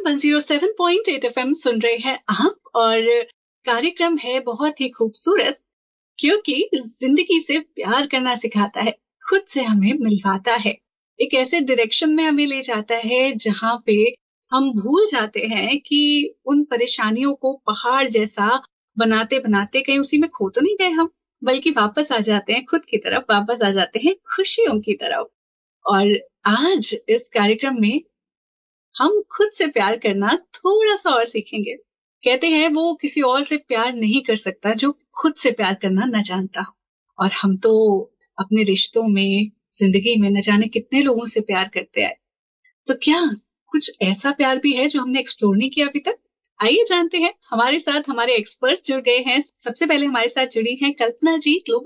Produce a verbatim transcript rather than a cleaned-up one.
One zero seven point eight FM सुन रहे हैं आप और कार्यक्रम है बहुत ही खूबसूरत क्योंकि जिंदगी से प्यार करना सिखाता है, खुद से हमें मिलवाता है, एक ऐसे डायरेक्शन में हमें ले जाता है जहां पे हम भूल जाते हैं कि उन परेशानियों को पहाड़ जैसा बनाते बनाते कहीं उसी में खो तो नहीं गए हम, बल्कि वापस आ जाते हैं खुद की तरफ, वापस आ जाते हैं खुशियों की तरफ। और आज इस कार्यक्रम में हम खुद से प्यार करना थोड़ा सा और सीखेंगे। कहते हैं वो किसी और से प्यार नहीं कर सकता जो खुद से प्यार करना न जानता हो। और हम तो अपने रिश्तों में, जिंदगी में न जाने कितने लोगों से प्यार करते आए। तो क्या कुछ ऐसा प्यार भी है जो हमने एक्सप्लोर नहीं किया अभी तक? आइए जानते हैं। हमारे साथ हमारे एक्सपर्ट जुड़ गए हैं। सबसे पहले हमारे साथ जुड़ी हैं कल्पना जी, ग्लोबल